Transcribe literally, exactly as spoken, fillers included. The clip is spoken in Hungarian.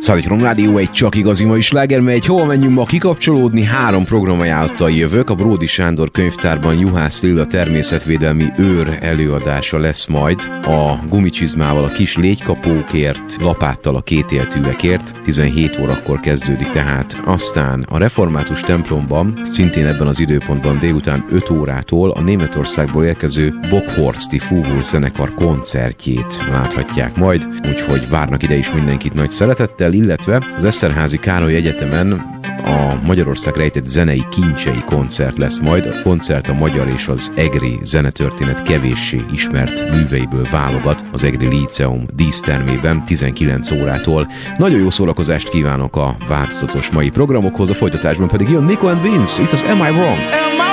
Szádikrom Rádió egy csak igazi mai sláger, megy, hova menjünk ma kikapcsolódni? Három programajánlattal jövök. A Bródi Sándor könyvtárban Juhász Lilla természetvédelmi őr előadása lesz majd. A gumicsizmával a kis légykapókért, lapáttal a kétélt üvegért. tizenhét órakor kezdődik tehát. Aztán a református templomban, szintén ebben az időpontban délután öt órától a Németországból érkező Bockhorsti Fúvós zenekar koncertjét láthatják majd, úgyhogy várnak ide is mindenkit nagy szeretettel, illetve az Eszterházy Károly Egyetemen a Magyarország rejtett zenei kincsei koncert lesz majd. A koncert a magyar és az egri zenetörténet kevéssé ismert műveiből válogat az Egri Líceum dísztermében tizenkilenc órától. Nagyon jó szórakozást kívánok a változatos mai programokhoz, a folytatásban pedig jön Nico and Vince, itt az Am I Wrong?